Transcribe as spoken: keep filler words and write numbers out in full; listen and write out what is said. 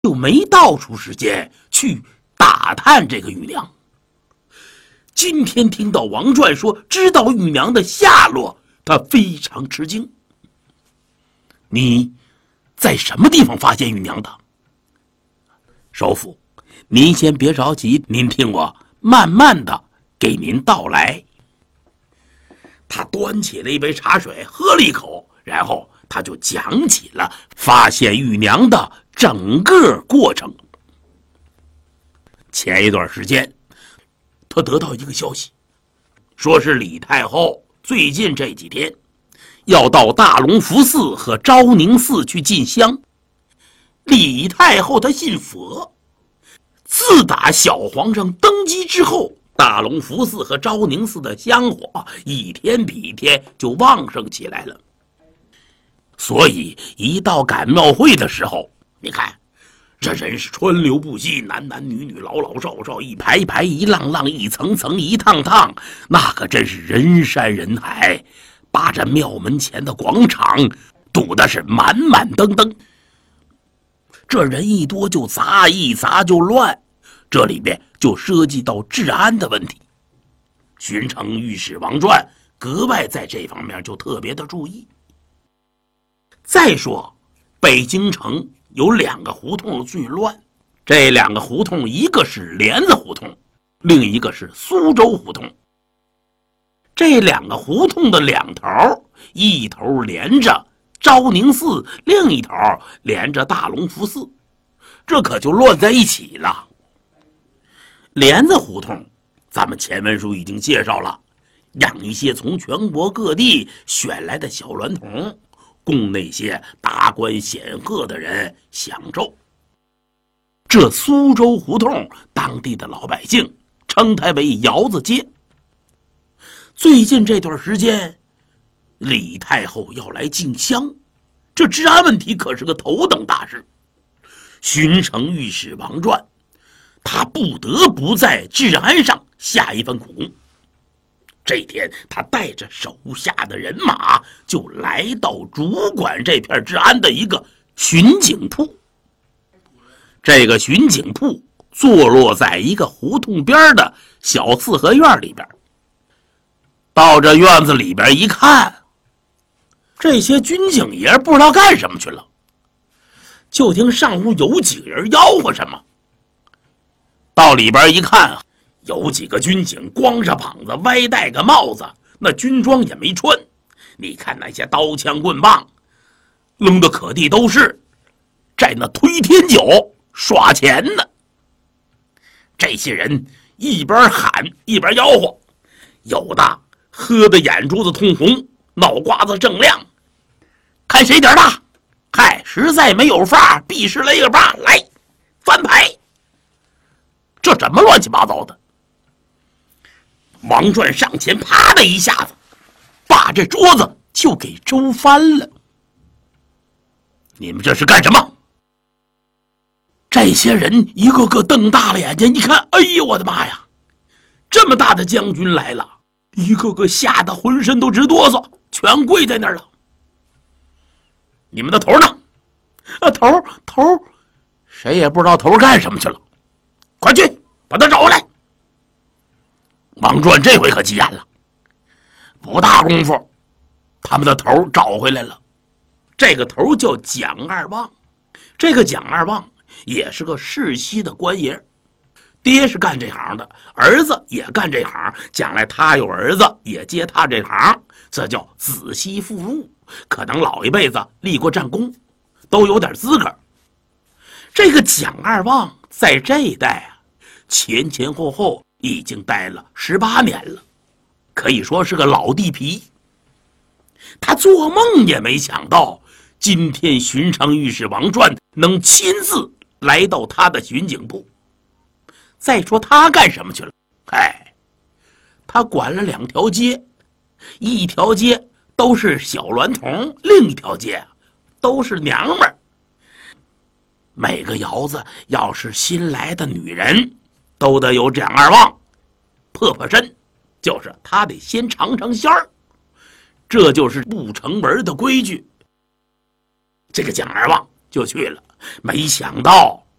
就没倒出时间去打探这个玉娘。今天听到王传说知道玉娘的下落，他非常吃惊。你在什么地方发现玉娘的？首府，您先别着急，您听我慢慢的给您道来。他端起了一杯茶水，喝了一口，然后他就讲起了发现玉娘的整个过程。前一段时间，他得到一个消息，说是李太后最近这几天要到大隆福寺和昭宁寺去进香。李太后她信佛，自打小皇上登基之后，大隆福寺和昭宁寺的香火一天比一天就旺盛起来了。所以一到赶庙会的时候，你看这人是川流不息，男男女女，老老少少，一排一排，一浪浪，一层层，一趟趟，那可真是人山人海，把这庙门前的广场堵得是满满登登。这人一多就杂，一杂就乱，这里面就涉及到治安的问题。巡城御史王传格外在这方面就特别的注意。再说北京城有两个胡同最乱，这两个胡同一个是帘子胡同，另一个是苏州胡同。这两个胡同的两头，一头连着昭宁寺，另一头连着大隆福寺，这可就乱在一起了。帘子胡同咱们前文书已经介绍了，让一些从全国各地选来的小娈童供那些达官显赫的人享受。这苏州胡同当地的老百姓称它为窑子街。最近这段时间，李太后要来进香，这治安问题可是个头等大事。巡城御史王传他不得不在治安上下一份苦功。这天他带着手下的人马就来到主管这片治安的一个巡警铺。这个巡警铺坐落在一个胡同边的小四合院里边。到这院子里边一看，这些军警爷不知道干什么去了，就听上屋有几个人吆喝什么。到里边一看，有几个军警光着膀子，歪戴个帽子，那军装也没穿。你看那些刀枪棍棒扔的可地都是，在那推天九耍钱呢。这些人一边喊一边吆喝，有的喝得眼珠子通红，脑瓜子正亮，看谁点大，嗨，实在没有法，必是来个八，来翻牌。这什么乱七八糟的？王传上前啪的一下子把这桌子就给周翻了。你们这是干什么？这些人一个个瞪大了眼睛，一看，哎呦我的妈呀，这么大的将军来了，一个个吓得浑身都直哆嗦，全跪在那儿了。你们的头呢？啊，头头谁也不知道头干什么去了，快去把他找回来。王传这回可急眼了，不大功夫他们的头找回来了。这个头叫蒋二旺，这个蒋二旺也是个世袭的官爷，爹是干这行的，儿子也干这行，将来他有儿子也接他这行，这叫子息妇入，可能老一辈子立过战功，都有点资格。这个蒋二旺在这一代啊，前前后后已经待了十八年了，可以说是个老地皮。他做梦也没想到，今天巡城御史王传能亲自来到他的巡警部。再说他干什么去了？哎，他管了两条街，一条街都是小娈童，另一条街都是娘们儿。每个窑子要是新来的女人，都得有蒋二旺破破身，就是他得先尝尝鲜儿，这就是不成文的规矩。这个蒋二旺就去了，没想到